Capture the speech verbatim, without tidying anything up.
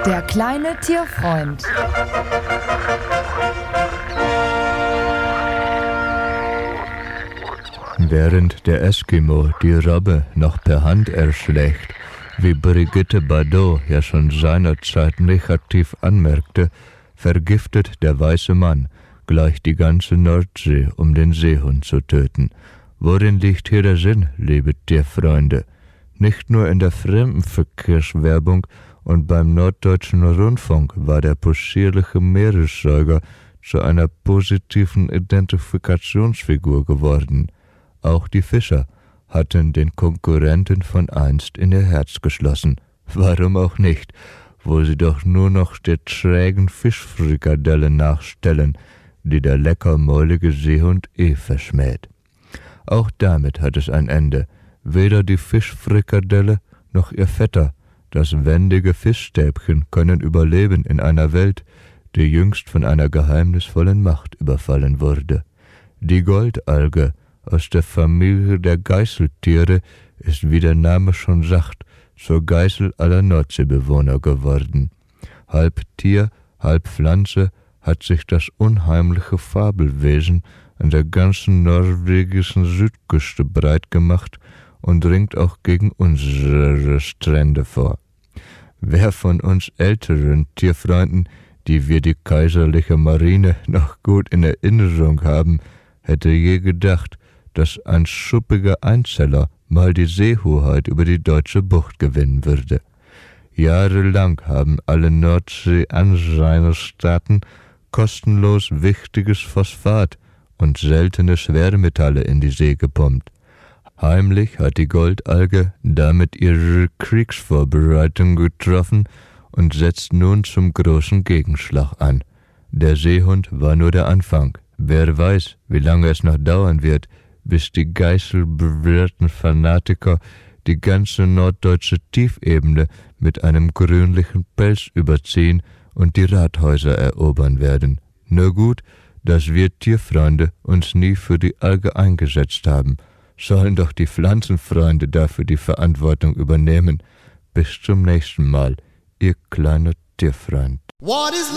Der kleine Tierfreund. Während der Eskimo die Robbe noch per Hand erschlägt, wie Brigitte Bardot ja schon seinerzeit negativ anmerkte, vergiftet der weiße Mann gleich die ganze Nordsee, um den Seehund zu töten. Worin liegt hier der Sinn, liebe Tierfreunde? Nicht nur in der Fremdenverkehrswerbung und beim Norddeutschen Rundfunk war der possierliche Meeressäuger zu einer positiven Identifikationsfigur geworden. Auch die Fischer hatten den Konkurrenten von einst in ihr Herz geschlossen. Warum auch nicht, wo sie doch nur noch der trägen Fischfrikadelle nachstellen, die der leckermäulige Seehund eh verschmäht. Auch damit hat es ein Ende. Weder die Fischfrikadelle noch ihr Vetter, das wendige Fischstäbchen, können überleben in einer Welt, die jüngst von einer geheimnisvollen Macht überfallen wurde. Die Goldalge aus der Familie der Geißeltiere ist, wie der Name schon sagt, zur Geißel aller Nordseebewohner geworden. Halb Tier, halb Pflanze hat sich das unheimliche Fabelwesen an der ganzen norwegischen Südküste breit gemacht und dringt auch gegen unsere Strände vor. Wer von uns älteren Tierfreunden, die wir die kaiserliche Marine noch gut in Erinnerung haben, hätte je gedacht, dass ein schuppiger Einzeller mal die Seehoheit über die deutsche Bucht gewinnen würde. Jahrelang haben alle Nordsee-Anrainerstaaten kostenlos wichtiges Phosphat und seltene Schwermetalle in die See gepumpt. Heimlich hat die Goldalge damit ihre Kriegsvorbereitung getroffen und setzt nun zum großen Gegenschlag an. Der Seehund war nur der Anfang. Wer weiß, wie lange es noch dauern wird, bis die geißelbewehrten Fanatiker die ganze norddeutsche Tiefebene mit einem grünlichen Pelz überziehen und die Rathäuser erobern werden. Nur gut, dass wir Tierfreunde uns nie für die Alge eingesetzt haben. Sollen doch die Pflanzenfreunde dafür die Verantwortung übernehmen. Bis zum nächsten Mal, ihr kleiner Tierfreund. What is